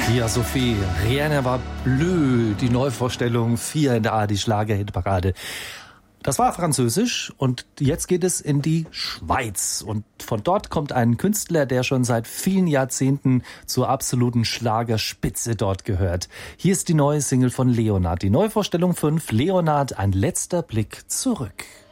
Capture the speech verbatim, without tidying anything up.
Ja, Sophie, rien ne va plus, die Neuvorstellung vier in der A R D-Schlager-Hitparade. Das war Französisch und jetzt geht es in die Schweiz. Und von dort kommt ein Künstler, der schon seit vielen Jahrzehnten zur absoluten Schlagerspitze dort gehört. Hier ist die neue Single von Leonard, die Neuvorstellung fünf, Leonard, ein letzter Blick zurück.